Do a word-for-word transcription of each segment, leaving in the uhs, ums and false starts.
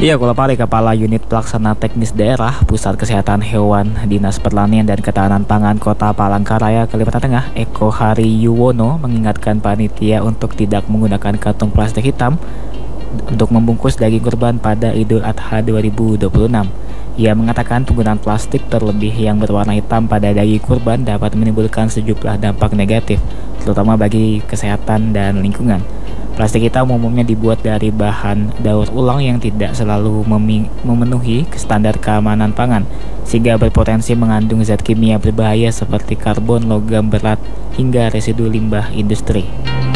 Iya, Kula Pari, Kepala Unit Pelaksana Teknis Daerah Pusat Kesehatan Hewan Dinas Pertanian dan Ketahanan Pangan Kota Palangkaraya, Kalimantan Tengah, Eko Hari Yuwono, mengingatkan panitia untuk tidak menggunakan kantong plastik hitam untuk membungkus daging kurban pada Idul Adha dua ribu dua puluh enam. Ia mengatakan penggunaan plastik terlebih yang berwarna hitam pada daging kurban dapat menimbulkan sejumlah dampak negatif, terutama bagi kesehatan dan lingkungan. Plastik hitam umumnya dibuat dari bahan daur ulang yang tidak selalu memenuhi standar keamanan pangan, sehingga berpotensi mengandung zat kimia berbahaya seperti karbon, logam berat, hingga residu limbah industri.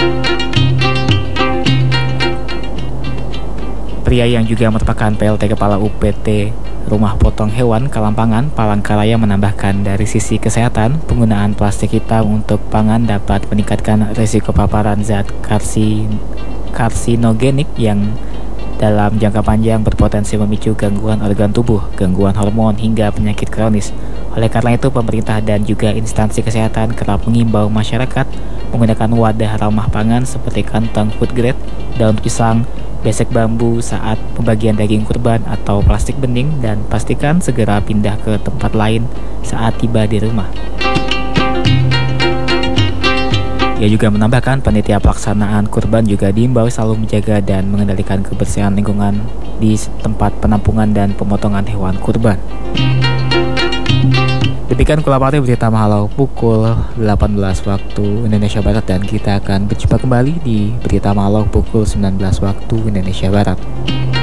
Pria yang juga merupakan P L T Kepala U P T Rumah Potong Hewan Kalampangan, Palangkaraya, menambahkan dari sisi kesehatan, penggunaan plastik hitam untuk pangan dapat meningkatkan risiko paparan zat karsi, karsinogenik yang dalam jangka panjang berpotensi memicu gangguan organ tubuh, gangguan hormon, hingga penyakit kronis. Oleh karena itu, pemerintah dan juga instansi kesehatan kerap mengimbau masyarakat menggunakan wadah ramah pangan seperti kantong food grade, daun pisang, besek bambu saat pembagian daging kurban atau plastik bening, dan pastikan segera pindah ke tempat lain saat tiba di rumah. Ia juga menambahkan panitia pelaksanaan kurban juga diimbau selalu menjaga dan mengendalikan kebersihan lingkungan di tempat penampungan dan pemotongan hewan kurban. Demikian Kula Pari berita Mahalau pukul delapan belas waktu Indonesia Barat, dan kita akan berjumpa kembali di berita Mahalau pukul sembilan belas waktu Indonesia Barat.